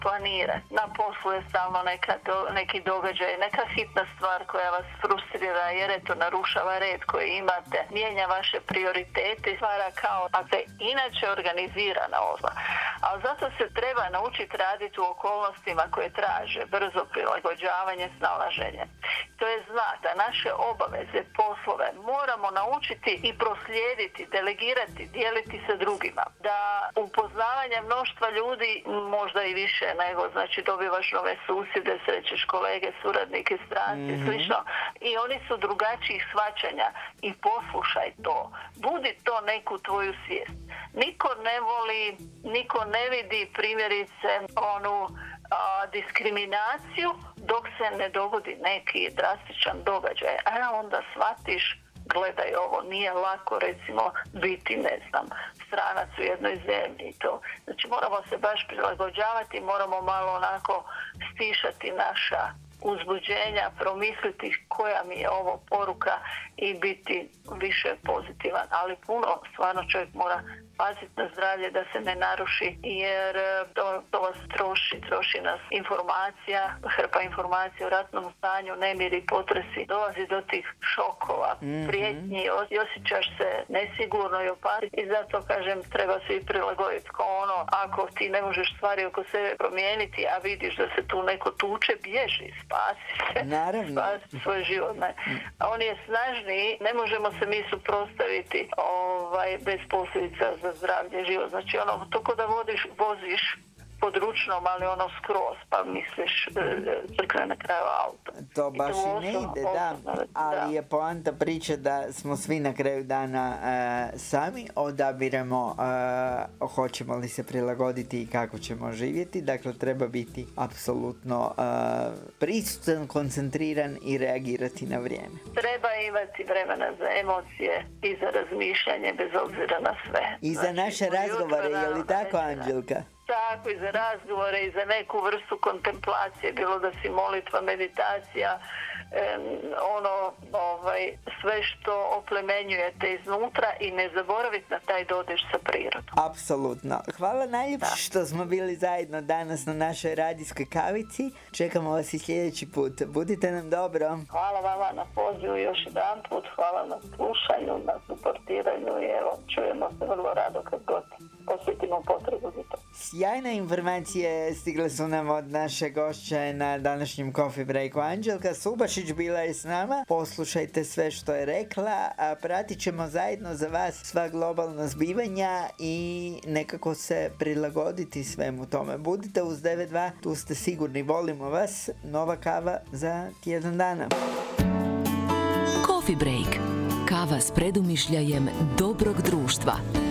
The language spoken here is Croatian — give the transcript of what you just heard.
planirati. Na poslu je stalno neki događaj, neka hitna stvar koja vas frustrira jer eto narušava red koji imate, mijenja vaše prioritete i stvara kao ako je inače organizirana osoba. Ali zato se treba naučiti raditi u okolnostima koje traže brzo prilagođavanje, snalaženje. To je znak da naše obaveze, poslove moramo naučiti i proslijediti, delegirati, dijeliti sa drugima. Da upoznavanje mnoštva ljudi, možda i više nego, znači dobivaš nove susjede, srećeš kolege, suradnike, stranci, slično. I oni su drugačijih shvaćanja i poslušaj to. Budi to neku tvoju svijest. Niko ne voli, niko ne vidi primjerice onu diskriminaciju dok se ne dogodi neki drastičan događaj. A onda shvatiš, gledaj ovo, nije lako recimo biti, ne znam, stranac u jednoj zemlji i to. Znači moramo se baš prilagođavati, moramo malo onako stišati naša uzbuđenja, promisliti koja mi je ovo poruka i biti više pozitivan. Ali puno, stvarno čovjek mora paziti na zdravlje da se ne naruši jer to vas troši nas informacija, hrpa informacija o ratnom stanju, nemiri, potresi, dolazi do tih šokova, prijetnji, osjećaš se nesigurno i opasno i zato kažem treba se i prilagoditi kao ono, ako ti ne možeš stvari oko sebe promijeniti, a vidiš da se tu neko tuče, bježi, spasi se, spasi svoj život. Ne. On je snažniji, ne možemo se mi suprotstaviti bez posljedica za zdravlje, život. Znači ono, to ko da voziš pod ručnom, ali ono skroz, pa misliš crkne na kraju auto. To baš i ne ide, da. Ali je poanta priče da smo svi na kraju dana sami odabiremo hoćemo li se prilagoditi i kako ćemo živjeti. Dakle, treba biti apsolutno prisutan, koncentriran i reagirati na vrijeme. Treba imati vremena za emocije i za razmišljanje bez obzira na sve. I za naše razgovore, je li tako, Anđelka? Tako, i za razgovore i za neku vrstu kontemplacije, bilo da si molitva, meditacija, sve što oplemenjujete iznutra i ne zaboraviti na taj dodir sa prirodom. Apsolutno. Hvala najljepše što smo bili zajedno danas na našoj radijskoj kavici. Čekamo vas i sljedeći put. Budite nam dobro. Hvala vama na pozivu još jedan put. Hvala na slušanju, na suportiranju i evo, čujemo se vrlo rado kad god osjetimo potrebu za to. Sjajne informacije stigle su nam od naše gošće na današnjem Coffee Breaku. Anđelka Subašić bila je s nama. Poslušajte sve što je rekla, a pratit ćemo zajedno za vas sva globalna zbivanja i nekako se prilagoditi svemu tome. Budite uz 9.2, tu ste sigurni, volimo vas. Nova kava za tjedan dana. Coffee Break. Kava s predumišljajem dobrog društva.